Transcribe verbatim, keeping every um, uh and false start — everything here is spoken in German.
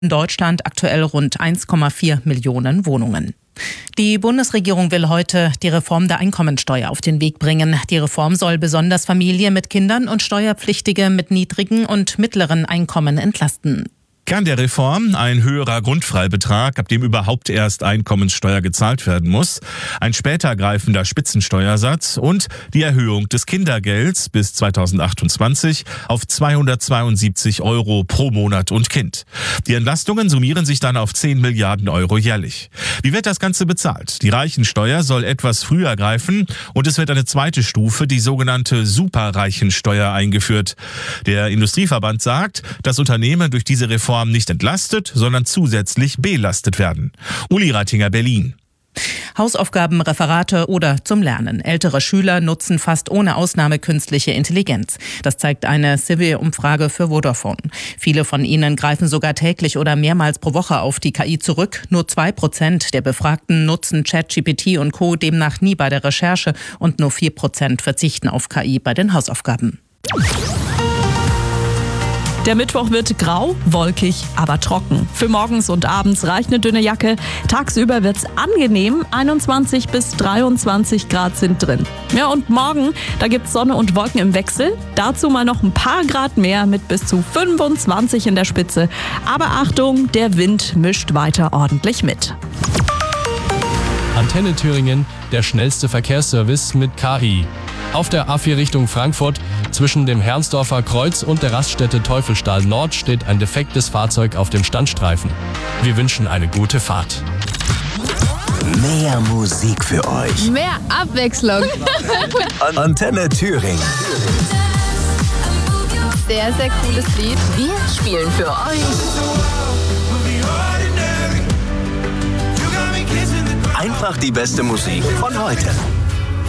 In Deutschland aktuell rund eins Komma vier Millionen Wohnungen. Die Bundesregierung will heute die Reform der Einkommensteuer auf den Weg bringen. Die Reform soll besonders Familien mit Kindern und Steuerpflichtige mit niedrigen und mittleren Einkommen entlasten. Kern der Reform: ein höherer Grundfreibetrag, ab dem überhaupt erst Einkommenssteuer gezahlt werden muss, ein später greifender Spitzensteuersatz und die Erhöhung des Kindergelds bis zweitausendachtundzwanzig auf zweihundertzweiundsiebzig Euro pro Monat und Kind. Die Entlastungen summieren sich dann auf zehn Milliarden Euro jährlich. Wie wird das Ganze bezahlt? Die Reichensteuer soll etwas früher greifen und es wird eine zweite Stufe, die sogenannte Superreichensteuer, eingeführt. Der Industrieverband sagt, dass Unternehmen durch diese Reform nicht entlastet, sondern zusätzlich belastet werden. Uli Reitinger, Berlin. Hausaufgaben, Referate oder zum Lernen. Ältere Schüler nutzen fast ohne Ausnahme künstliche Intelligenz. Das zeigt eine Civil-Umfrage für Vodafone. Viele von ihnen greifen sogar täglich oder mehrmals pro Woche auf die K I zurück. Nur zwei Prozent der Befragten nutzen ChatGPT und Co. demnach nie bei der Recherche und nur vier Prozent verzichten auf K I bei den Hausaufgaben. Der Mittwoch wird grau, wolkig, aber trocken. Für morgens und abends reicht eine dünne Jacke. Tagsüber wird's angenehm, einundzwanzig bis dreiundzwanzig Grad sind drin. Ja, und morgen, da gibt's Sonne und Wolken im Wechsel. Dazu mal noch ein paar Grad mehr mit bis zu fünfundzwanzig in der Spitze. Aber Achtung, der Wind mischt weiter ordentlich mit. Antenne Thüringen, der schnellste Verkehrsservice mit K I. Auf der A vier Richtung Frankfurt zwischen dem Herrnsdorfer Kreuz und der Raststätte Teufelstahl Nord steht ein defektes Fahrzeug auf dem Standstreifen. Wir wünschen eine gute Fahrt. Mehr Musik für euch. Mehr Abwechslung. Antenne Thüringen. Sehr, sehr cooles Lied. Wir spielen für euch einfach die beste Musik von heute.